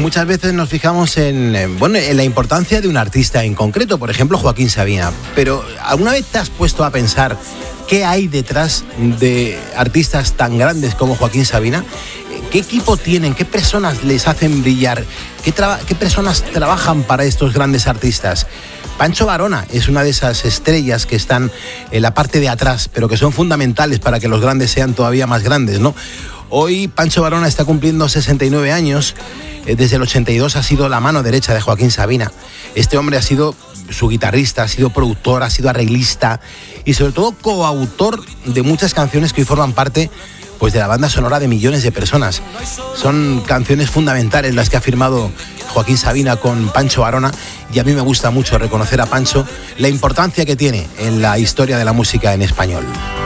muchas veces nos fijamos en la importancia de un artista en concreto, por ejemplo Joaquín Sabina, pero ¿alguna vez te has puesto a pensar qué hay detrás de artistas tan grandes como Joaquín Sabina? ¿Qué equipo tienen? ¿Qué personas les hacen brillar? ¿Qué personas trabajan para estos grandes artistas? Pancho Varona es una de esas estrellas que están en la parte de atrás, pero que son fundamentales para que los grandes sean todavía más grandes, ¿no? Hoy Pancho Varona está cumpliendo 69 años. Desde el 82 ha sido la mano derecha de Joaquín Sabina. Este hombre ha sido su guitarrista, ha sido productor, ha sido arreglista y sobre todo coautor de muchas canciones que hoy forman parte pues de la banda sonora de millones de personas. Son canciones fundamentales las que ha firmado Joaquín Sabina con Pancho Varona, y a mí me gusta mucho reconocer a Pancho la importancia que tiene en la historia de la música en español.